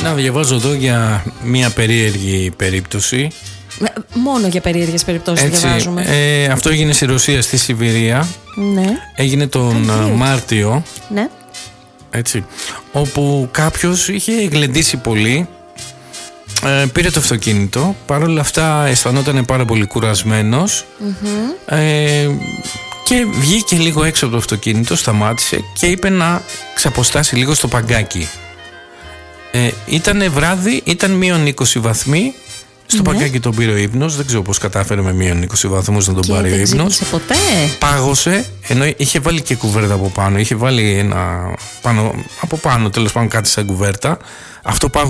Να διαβάζω εδώ για μια περίεργη περίπτωση. Μόνο για περίεργες περιπτώσεις διαβάζουμε. Αυτό έγινε στη Ρωσία, στη Σιβηρία. Ναι. Έγινε τον Μάρτιο. Ναι. Έτσι. Όπου κάποιος είχε γλεντήσει πολύ. Πήρε το αυτοκίνητο. Παρ' όλα αυτά αισθανόταν πάρα πολύ κουρασμένος. Και βγήκε λίγο έξω από το αυτοκίνητο, σταμάτησε και είπε να ξαποστάσει λίγο στο παγκάκι. Ήτανε βράδυ, ήταν μείον 20 βαθμοί. Στο παγκάκι τον πήρε ο ύπνος. Δεν ξέρω πώς κατάφερε με μείον 20 βαθμούς να τον πάρει ο ύπνος. Δεν ξύπνησε ποτέ. Πάγωσε, ενώ είχε βάλει και κουβέρτα από πάνω. Είχε βάλει από πάνω τέλος πάντων κάτι σαν κουβέρτα. Αυτό